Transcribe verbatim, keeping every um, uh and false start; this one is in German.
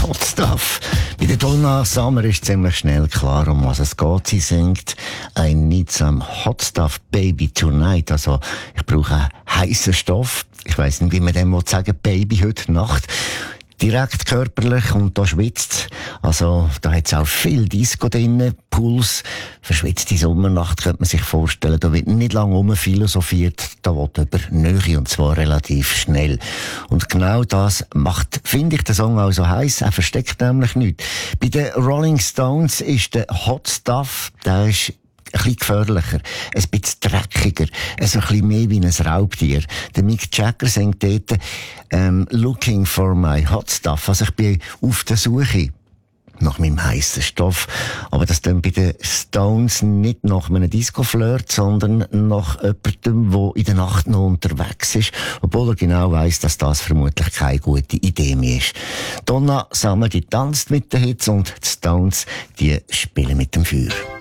Hot Stuff. Bei der Donna Summer ist ziemlich schnell klar, um was es geht. Sie singt I need some Hot Stuff, Baby, tonight. Also, ich brauche heißen Stoff. Ich weiss nicht, wie man dem sagen will, Baby, heute Nacht. Direkt körperlich und da schwitzt. Also, da hat's auch viel Disco drin, Puls. Verschwitzte Sommernacht könnte man sich vorstellen. Da wird nicht lange rumphilosophiert. Da wird über Nähe und zwar relativ schnell. Und genau das macht, finde ich, den Song auch so heiß. Er versteckt nämlich nichts. Bei den Rolling Stones ist der Hot Stuff, der ist ein bisschen gefährlicher, ein bisschen dreckiger, ein bisschen mehr wie ein Raubtier. Der Mick Jagger singt dort, ähm, looking for my hot stuff. Also ich bin auf der Suche nach meinem heissen Stoff. Aber das dann bei den Stones nicht nach einem Disco-Flirt, sondern nach jemandem, der in der Nacht noch unterwegs ist, obwohl er genau weiss, dass das vermutlich keine gute Idee mehr ist. Donna Summer, die tanzt mit den Hits und die Stones, die spielen mit dem Feuer.